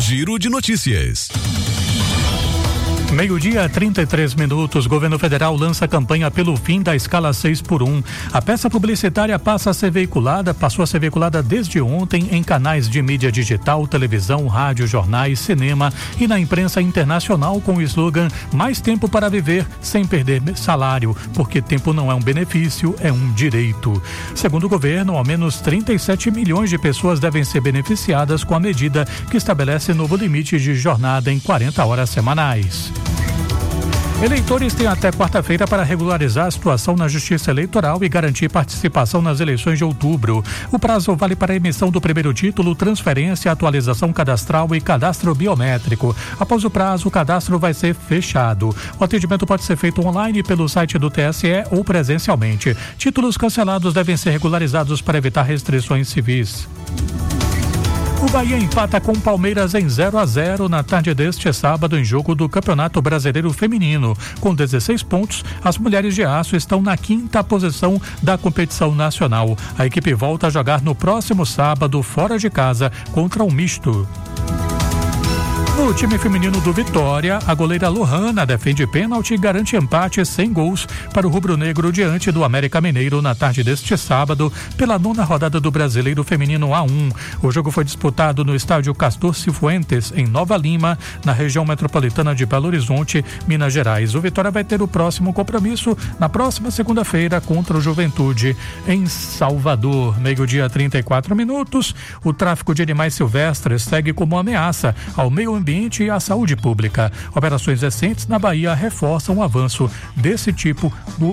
Giro de Notícias. 12:33. Governo Federal lança campanha pelo fim da escala 6x1. A peça publicitária passou a ser veiculada desde ontem em canais de mídia digital, televisão, rádio, jornais, cinema e na imprensa internacional com o slogan "Mais tempo para viver sem perder salário", porque tempo não é um benefício, é um direito. Segundo o governo, ao menos 37 milhões de pessoas devem ser beneficiadas com a medida que estabelece novo limite de jornada em 40 horas semanais. Eleitores têm até quarta-feira para regularizar a situação na Justiça Eleitoral e garantir participação nas eleições de outubro. O prazo vale para a emissão do primeiro título, transferência, atualização cadastral e cadastro biométrico. Após o prazo, o cadastro vai ser fechado. O atendimento pode ser feito online pelo site do TSE ou presencialmente. Títulos cancelados devem ser regularizados para evitar restrições civis. O Bahia empata com o Palmeiras em 0-0 na tarde deste sábado em jogo do Campeonato Brasileiro Feminino. Com 16 pontos, as Mulheres de Aço estão na 5ª posição da competição nacional. A equipe volta a jogar no próximo sábado, fora de casa, contra o Misto. No time feminino do Vitória, a goleira Lohana defende pênalti e garante empate sem gols para o rubro-negro diante do América Mineiro na tarde deste sábado, pela 9ª rodada do Brasileiro Feminino A1. O jogo foi disputado no estádio Castor Cifuentes, em Nova Lima, na região metropolitana de Belo Horizonte, Minas Gerais. O Vitória vai ter o próximo compromisso na próxima segunda-feira contra o Juventude, em Salvador. 12:34. O tráfico de animais silvestres segue como ameaça ao meio ambiente e à saúde pública. Operações recentes na Bahia reforçam o avanço desse tipo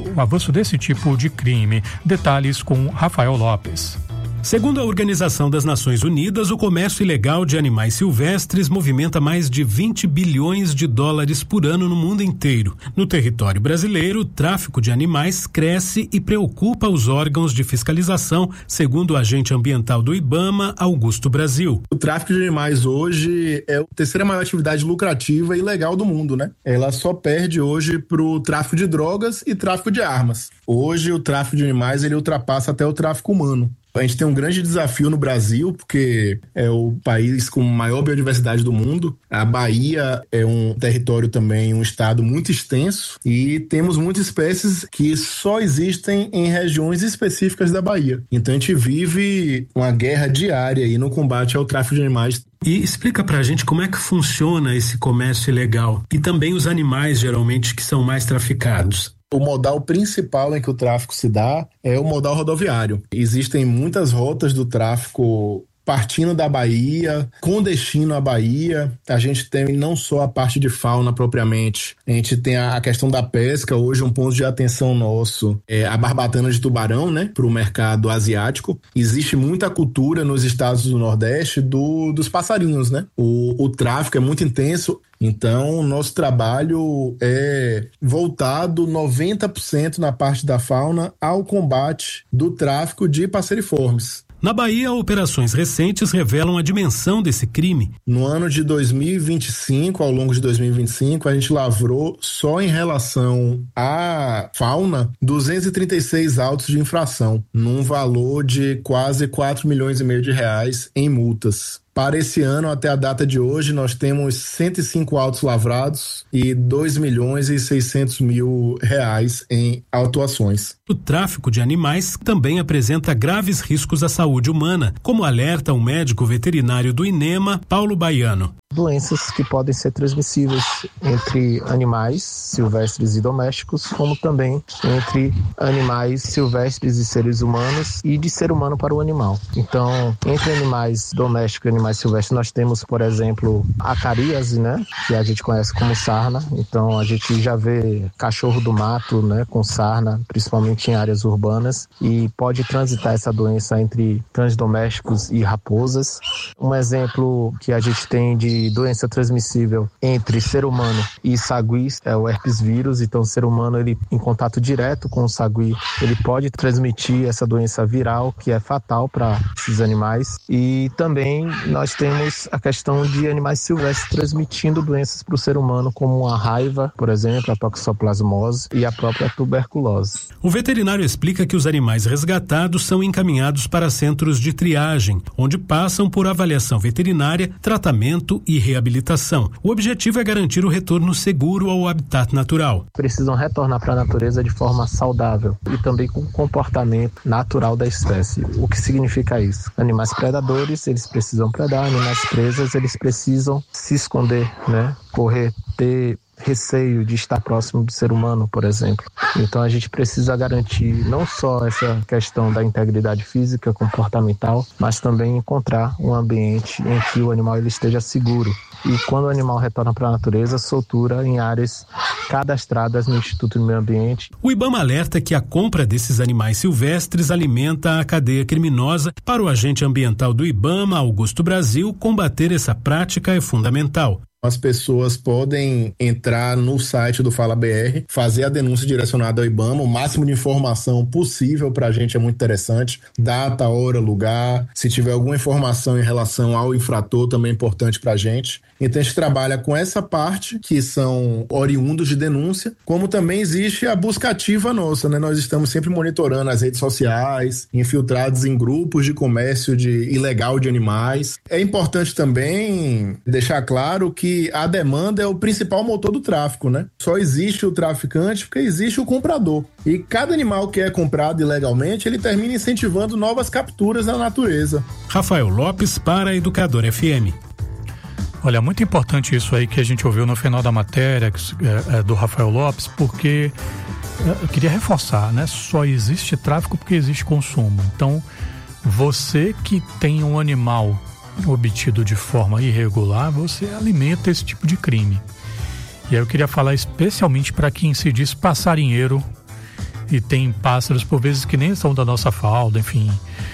de crime. Detalhes com Rafael Lopes. Segundo a Organização das Nações Unidas, o comércio ilegal de animais silvestres movimenta mais de 20 bilhões de dólares por ano no mundo inteiro. No território brasileiro, o tráfico de animais cresce e preocupa os órgãos de fiscalização, segundo o agente ambiental do IBAMA, Augusto Brasil. O tráfico de animais hoje é a terceira maior atividade lucrativa e legal do mundo, né? Ela só perde hoje pro tráfico de drogas e tráfico de armas. Hoje o tráfico de animais ele ultrapassa até o tráfico humano. A gente tem um grande desafio no Brasil, porque é o país com maior biodiversidade do mundo. A Bahia é um território também, um estado muito extenso, e temos muitas espécies que só existem em regiões específicas da Bahia. Então a gente vive uma guerra diária aí no combate ao tráfico de animais. E explica pra gente como é que funciona esse comércio ilegal e também os animais, geralmente, que são mais traficados. O modal principal em que o tráfico se dá é o modal rodoviário. Existem muitas rotas do tráfico partindo da Bahia, com destino à Bahia. A gente tem não só a parte de fauna propriamente, a gente tem a questão da pesca. Hoje um ponto de atenção nosso é a barbatana de tubarão, né, para o mercado asiático. Existe muita cultura nos estados do Nordeste dos passarinhos, né? O tráfico é muito intenso. Então, o nosso trabalho é voltado 90% na parte da fauna ao combate do tráfico de passeriformes. Na Bahia, operações recentes revelam a dimensão desse crime. No ano de 2025, ao longo de 2025, a gente lavrou, só em relação à fauna, 236 autos de infração, num valor de quase 4,5 milhões de reais em multas. Para esse ano, até a data de hoje, nós temos 105 autos lavrados e 2,6 milhões reais em autuações. O tráfico de animais também apresenta graves riscos à saúde humana, como alerta o médico veterinário do INEMA, Paulo Baiano. Doenças que podem ser transmissíveis entre animais silvestres e domésticos, como também entre animais silvestres e seres humanos e de ser humano para o animal. Então, entre animais domésticos e animais silvestres, nós temos, por exemplo, a caríase, né, que a gente conhece como sarna. Então, a gente já vê cachorro do mato, né, com sarna, principalmente em áreas urbanas, e pode transitar essa doença entre cães domésticos e raposas. Um exemplo que a gente tem de doença transmissível entre ser humano e sagui é o herpes vírus. Então, o ser humano, ele em contato direto com o sagui, ele pode transmitir essa doença viral que é fatal para esses animais. E também nós temos a questão de animais silvestres transmitindo doenças para o ser humano, como a raiva, por exemplo, a toxoplasmose e a própria tuberculose. O veterinário explica que os animais resgatados são encaminhados para centros de triagem, onde passam por avaliação veterinária, tratamento e reabilitação. O objetivo é garantir o retorno seguro ao habitat natural. Precisam retornar para a natureza de forma saudável e também com o comportamento natural da espécie. O que significa isso? Animais predadores, eles precisam predar, animais presas, eles precisam se esconder, né? Correr, ter receio de estar próximo do ser humano, por exemplo. Então a gente precisa garantir não só essa questão da integridade física, comportamental, mas também encontrar um ambiente em que o animal ele esteja seguro. E quando o animal retorna para a natureza, soltura em áreas cadastradas no Instituto do Meio Ambiente. O IBAMA alerta que a compra desses animais silvestres alimenta a cadeia criminosa. Para o agente ambiental do IBAMA, Augusto Brasil, combater essa prática é fundamental. As pessoas podem entrar no site do Fala BR, fazer a denúncia direcionada ao IBAMA, o máximo de informação possível para a gente é muito interessante, data, hora, lugar, se tiver alguma informação em relação ao infrator também é importante para a gente. Então a gente trabalha com essa parte, que são oriundos de denúncia, como também existe a busca ativa nossa, né? Nós estamos sempre monitorando as redes sociais, infiltrados em grupos de comércio ilegal de animais. É importante também deixar claro que a demanda é o principal motor do tráfico, né? Só existe o traficante porque existe o comprador. E cada animal que é comprado ilegalmente, ele termina incentivando novas capturas na natureza. Rafael Lopes para a Educador FM. Olha, muito importante isso aí que a gente ouviu no final da matéria do Rafael Lopes, porque eu queria reforçar, né? Só existe tráfico porque existe consumo. Então, você que tem um animal obtido de forma irregular, você alimenta esse tipo de crime. E aí eu queria falar especialmente para quem se diz passarinheiro e tem pássaros por vezes que nem são da nossa falda, enfim,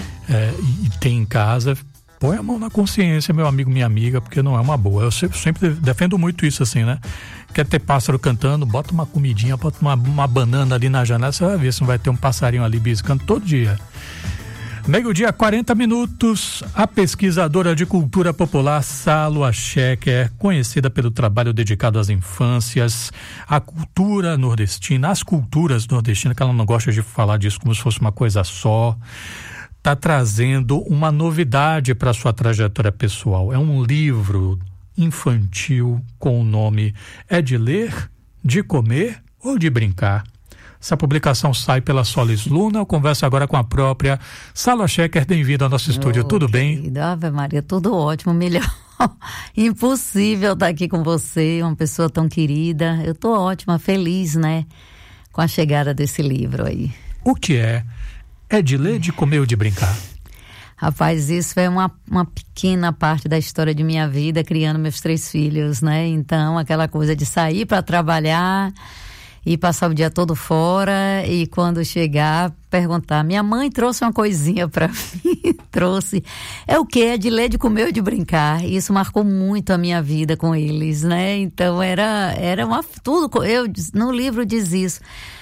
e tem em casa. Põe a mão na consciência, meu amigo, minha amiga, porque não é uma boa. Eu sempre defendo muito isso assim, né? Quer ter pássaro cantando, bota uma comidinha, bota uma banana ali na janela, você vai ver se não vai ter um passarinho ali biscando todo dia. Meio-dia, 40 minutos. A pesquisadora de cultura popular Salwa Schecker, conhecida pelo trabalho dedicado às infâncias, à cultura nordestina, às culturas nordestinas, que ela não gosta de falar disso como se fosse uma coisa só, está trazendo uma novidade para sua trajetória pessoal. É um livro infantil com o nome É de Ler, de Comer ou de Brincar? Essa publicação sai pela Solis Luna. Eu converso agora com a própria Salwa Schecker. Bem-vinda ao nosso estúdio, tudo bem? Ave Maria, tudo ótimo, melhor. Impossível estar aqui com você, uma pessoa tão querida. Eu tô ótima, feliz, né, com a chegada desse livro aí. O que é de ler, de comer ou de brincar? Rapaz, isso é uma pequena parte da história de minha vida, criando meus 3 filhos, né? Então, aquela coisa de sair para trabalhar e passar o dia todo fora e quando chegar, perguntar, minha mãe trouxe uma coisinha para mim, trouxe. É o que? É de ler, de comer ou de brincar? Isso marcou muito a minha vida com eles, né? Então era tudo, no livro diz isso.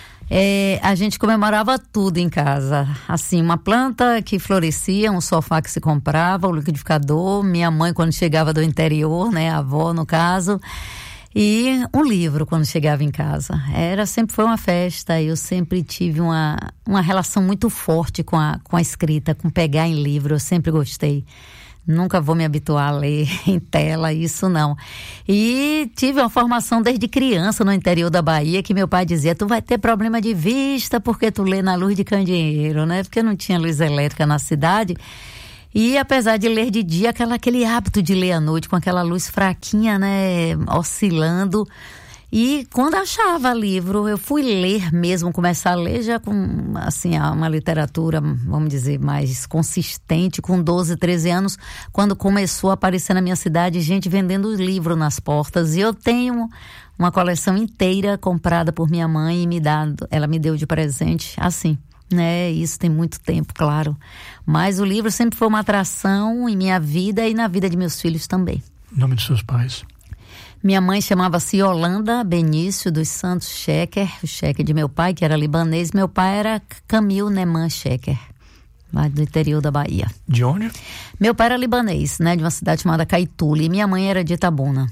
A gente comemorava tudo em casa, assim, uma planta que florescia, um sofá que se comprava, o liquidificador, minha mãe quando chegava do interior, né, a avó no caso, e um livro quando chegava em casa. Sempre foi uma festa. Eu sempre tive uma relação muito forte com a escrita, com pegar em livro. Eu sempre gostei. Nunca vou me habituar a ler em tela, isso não. E tive uma formação desde criança no interior da Bahia, que meu pai dizia, tu vai ter problema de vista porque tu lê na luz de candeeiro, né? Porque não tinha luz elétrica na cidade. E apesar de ler de dia, aquele hábito de ler à noite, com aquela luz fraquinha, né, oscilando. E quando achava livro, eu fui ler mesmo, começar a ler já com, assim, uma literatura, vamos dizer, mais consistente, com 12, 13 anos, quando começou a aparecer na minha cidade gente vendendo livro nas portas. E eu tenho uma coleção inteira comprada por minha mãe e ela me deu de presente, assim. Né, isso tem muito tempo, claro. Mas o livro sempre foi uma atração em minha vida e na vida de meus filhos também. O nome de seus pais? Minha mãe chamava-se Yolanda Benício dos Santos Schecker, o Schecker de meu pai, que era libanês. Meu pai era Camil Neman Schecker, lá do interior da Bahia. De onde? Meu pai era libanês, né, de uma cidade chamada Caetule, e minha mãe era de Itabuna.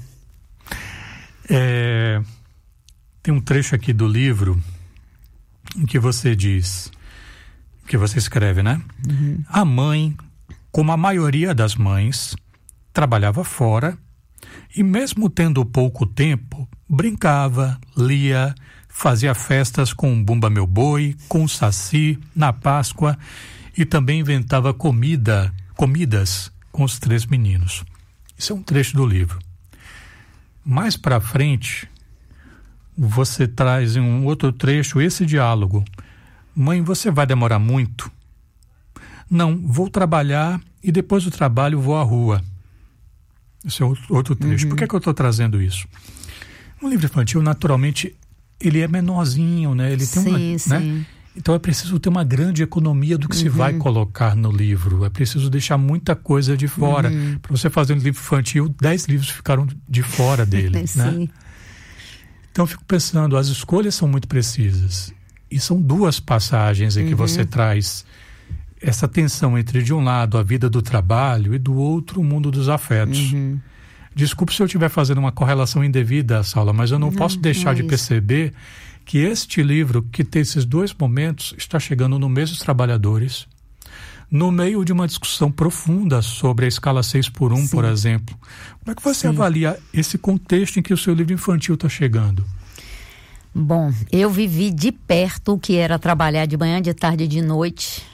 Tem um trecho aqui do livro em que você diz... que você escreve, né? Uhum. A mãe, como a maioria das mães, trabalhava fora E mesmo tendo pouco tempo, brincava, lia, fazia festas com Bumba Meu Boi, com Saci, na Páscoa, e também inventava comidas com os 3 meninos. Isso é um trecho do livro. Mais para frente, você traz em um outro trecho esse diálogo. Mãe, você vai demorar muito? Não, vou trabalhar e depois do trabalho vou à rua. Esse é outro trecho. Por que eu estou trazendo isso? Um livro infantil, naturalmente, ele é menorzinho, né? Ele tem né? Então é preciso ter uma grande economia do que se vai colocar no livro. É preciso deixar muita coisa de fora. Para você fazer um livro infantil, 10 livros ficaram de fora dele, né? Então eu fico pensando, as escolhas são muito precisas. E são 2 passagens em que você traz essa tensão entre, de um lado, a vida do trabalho e do outro, o mundo dos afetos. Desculpe se eu estiver fazendo uma correlação indevida, Saula, mas eu não posso deixar de perceber que este livro, que tem esses 2 momentos, está chegando no mês dos trabalhadores, no meio de uma discussão profunda sobre a escala 6x1, por exemplo. Como é que você avalia esse contexto em que o seu livro infantil está chegando? Bom, eu vivi de perto o que era trabalhar de manhã, de tarde e de noite,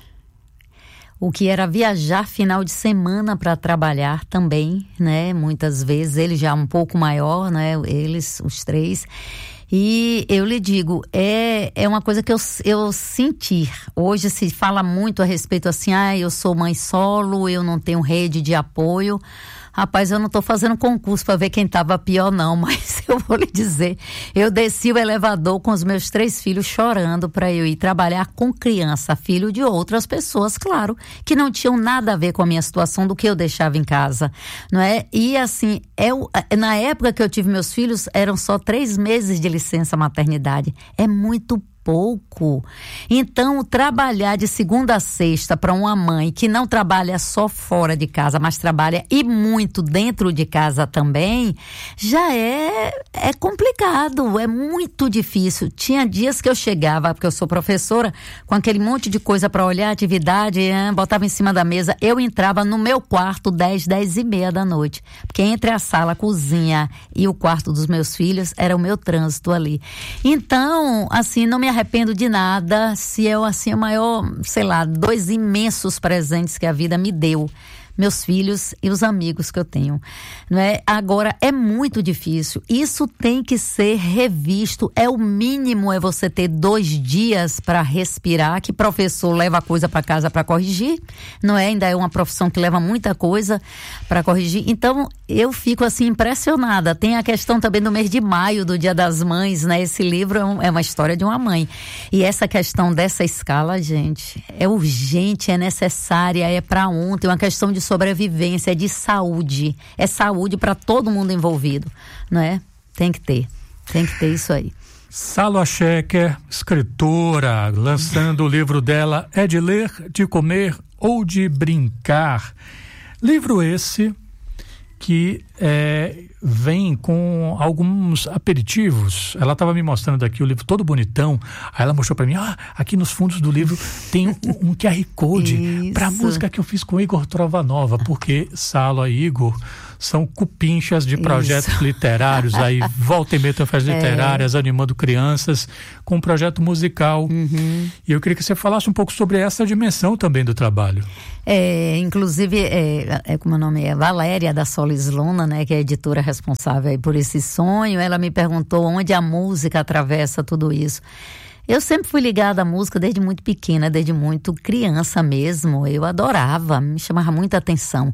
o que era viajar final de semana para trabalhar também, né? Muitas vezes, ele já um pouco maior, né? Eles, os 3. E eu lhe digo, é uma coisa que eu senti. Hoje se fala muito a respeito assim, eu sou mãe solo, eu não tenho rede de apoio. Rapaz, eu não estou fazendo concurso para ver quem estava pior não, mas eu vou lhe dizer, eu desci o elevador com os meus 3 filhos chorando para eu ir trabalhar com criança, filho de outras pessoas, claro, que não tinham nada a ver com a minha situação do que eu deixava em casa, não é? E assim, na época que eu tive meus filhos, eram só 3 meses de licença maternidade, é muito pouco. Então, trabalhar de segunda a sexta para uma mãe que não trabalha só fora de casa, mas trabalha e muito dentro de casa também, já é complicado, é muito difícil. Tinha dias que eu chegava, porque eu sou professora, com aquele monte de coisa para olhar, atividade, botava em cima da mesa, eu entrava no meu quarto 10h30 da noite, porque entre a sala, a cozinha e o quarto dos meus filhos, era o meu trânsito ali. Então, assim, não me arrependo de nada, se eu, assim, o maior, 2 imensos presentes que a vida me deu, meus filhos e os amigos que eu tenho, não é? Agora, é muito difícil, isso tem que ser revisto, o mínimo é você ter 2 dias para respirar, que professor leva coisa para casa para corrigir, não é? Ainda é uma profissão que leva muita coisa para corrigir, então eu fico assim impressionada. Tem a questão também do mês de maio, do Dia das Mães, né? Esse livro é uma história de uma mãe, e essa questão dessa escala, gente, é urgente, é necessária, é para ontem, uma questão de sobrevivência, de saúde. É saúde para todo mundo envolvido, não é? Tem que ter isso aí. Salwa Schecker, escritora, lançando o livro dela, É de Ler, de Comer ou de Brincar. Livro esse que vem com alguns aperitivos. Ela estava me mostrando aqui o livro todo bonitão, aí ela mostrou para mim, aqui nos fundos do livro tem um QR Code para a música que eu fiz com o Igor Trovanova, porque Salwa e Igor são cupinchas de projetos literários, aí volta e meia tem festas literárias, animando crianças, com um projeto musical. E eu queria que você falasse um pouco sobre essa dimensão também do trabalho. Inclusive, como o nome é, Valéria da Solis Luna, né, que é a editora responsável aí por esse sonho, ela me perguntou onde a música atravessa tudo isso. Eu sempre fui ligada à música desde muito pequena, desde muito criança mesmo. Eu adorava, me chamava muita atenção.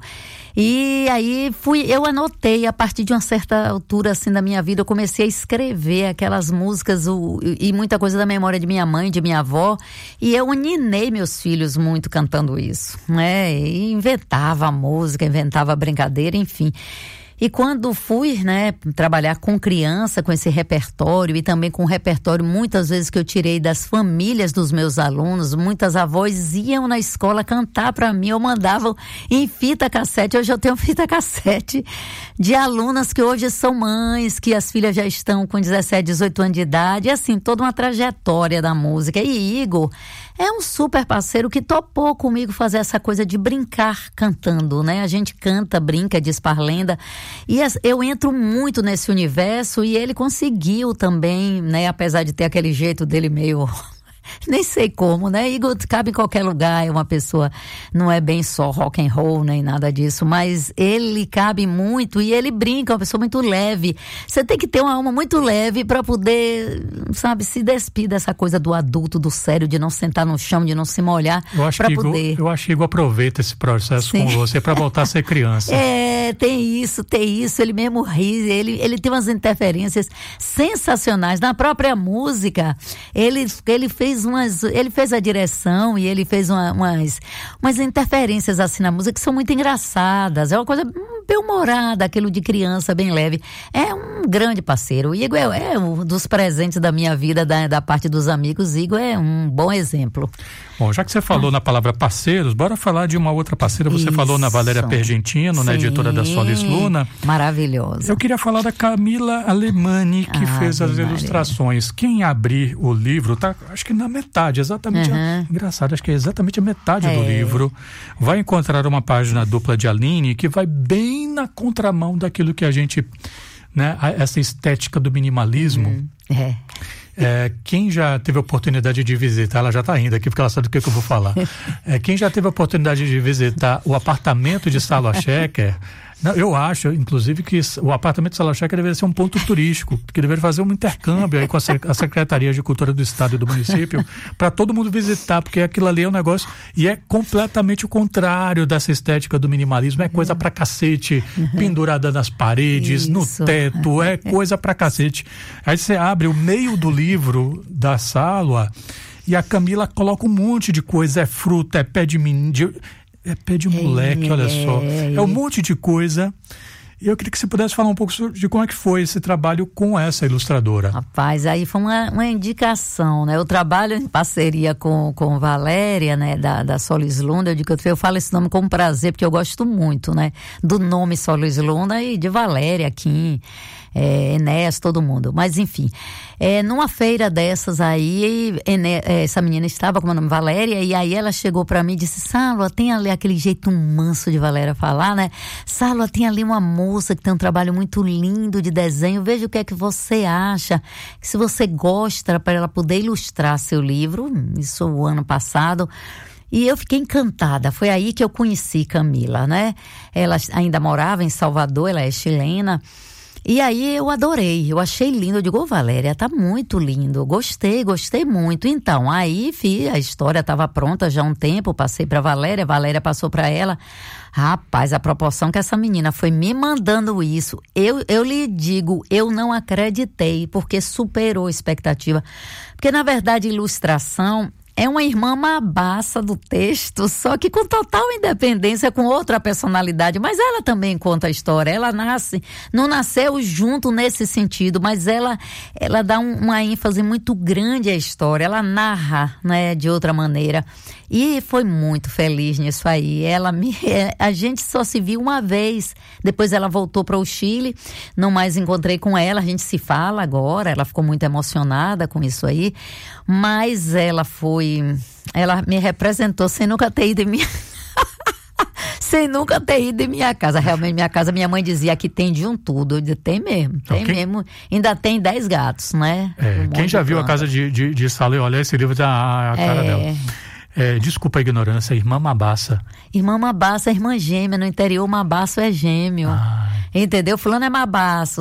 E aí eu anotei, a partir de uma certa altura assim da minha vida, eu comecei a escrever aquelas músicas e muita coisa da memória de minha mãe, de minha avó. E eu ninei meus filhos muito cantando isso, né? E inventava música, inventava brincadeira, enfim. E quando fui, né, trabalhar com criança, com esse repertório e também com o repertório muitas vezes que eu tirei das famílias dos meus alunos, muitas avós iam na escola cantar para mim, ou mandavam em fita cassete. Hoje eu tenho fita cassete de alunas que hoje são mães, que as filhas já estão com 17, 18 anos de idade, e assim, toda uma trajetória da música. E Igor É um super parceiro que topou comigo fazer essa coisa de brincar cantando, né? A gente canta, brinca, diz parlenda. E eu entro muito nesse universo e ele conseguiu também, né? Apesar de ter aquele jeito dele meio... nem sei como, né? Igor cabe em qualquer lugar, é uma pessoa, não é bem só rock and roll, nem nada disso, mas ele cabe muito e ele brinca, é uma pessoa muito leve. Você tem que ter uma alma muito leve para poder, sabe, se despir dessa coisa do adulto, do sério, de não sentar no chão, de não se molhar, para poder... Eu acho que Igor aproveita esse processo com você para voltar a ser criança. Tem isso, ele mesmo ri, ele tem umas interferências sensacionais. Na própria música, ele fez a direção e ele fez umas interferências assim na música que são muito engraçadas. É uma coisa bem humorada, aquilo de criança, bem leve. É um grande parceiro. O Igor é um dos presentes da minha vida, da parte dos amigos. Igor é um bom exemplo. Bom, já que você falou na palavra parceiros, bora falar de uma outra parceira. Você falou na Valéria Pergentino, na editora da Solis Luna. Maravilhosa. Eu queria falar da Camila Alemani, que fez as ilustrações. Quem abrir o livro, tá, acho que na metade, exatamente. Engraçado, acho que é exatamente a metade do livro. Vai encontrar uma página dupla de Aline que vai bem na contramão daquilo que a gente, né, essa estética do minimalismo. Quem já teve a oportunidade de visitar, ela já está rindo aqui porque ela sabe do que eu vou falar. Quem já teve a oportunidade de visitar o apartamento de Salwa Schecker, eu acho, inclusive, que o apartamento de Salwa Schecker deveria ser um ponto turístico, que deveria fazer um intercâmbio aí com a Secretaria de Cultura do Estado e do município, para todo mundo visitar, porque aquilo ali é um negócio, e é completamente o contrário dessa estética do minimalismo, é coisa pra cacete, pendurada nas paredes, no teto, é coisa pra cacete. Aí você abre o meio do livro da Salwa e a Camila coloca um monte de coisa, é fruta, é pé de menino, é pé de moleque, olha só. É um monte de coisa. E eu queria que você pudesse falar um pouco de como é que foi esse trabalho com essa ilustradora. Rapaz, aí foi uma indicação, né? Eu trabalho em parceria com Valéria, né? Da Solis Luna. Eu falo esse nome com prazer, porque eu gosto muito, né? Do nome Solis Luna e de Valéria, Kim, Enéas, todo mundo. Mas, enfim, numa feira dessas aí, essa menina estava com o nome Valéria, e aí ela chegou pra mim e disse: Salwa, tem ali aquele jeito manso de Valéria falar, né? Salwa, tem ali uma moça que tem um trabalho muito lindo de desenho, veja o que é que você acha, se você gosta, para ela poder ilustrar seu livro. Isso o ano passado. E eu fiquei encantada, foi aí que eu conheci Camila, né? Ela ainda morava em Salvador, ela é chilena. E aí eu adorei, eu achei lindo, eu digo, Valéria, tá muito lindo, gostei muito. Então, aí, a história estava pronta já há um tempo, passei pra Valéria passou pra ela. Rapaz, a proporção que essa menina foi me mandando isso, eu lhe digo, eu não acreditei, porque superou a expectativa. Porque, na verdade, ilustração é uma irmã mabaça do texto, só que com total independência, com outra personalidade. Mas ela também conta a história. Ela não nasceu junto nesse sentido, mas ela dá uma ênfase muito grande à história. Ela narra, né, de outra maneira. E foi muito feliz nisso aí. A gente só se viu uma vez. Depois ela voltou para o Chile. Não mais encontrei com ela. A gente se fala agora. Ela ficou muito emocionada com isso aí. Mas ela me representou sem nunca ter ido em minha... sem nunca ter ido em minha casa. Realmente, minha casa, minha mãe dizia que tem de um tudo. Eu disse, tem mesmo, mesmo. Ainda tem 10 gatos, né? Quem já viu a casa de Salwa e olha esse livro, a cara dela. Desculpa a ignorância, irmã mabaça. Irmã mabaça, irmã gêmea. No interior, mabaço é gêmeo. Entendeu? Fulano é mabaço.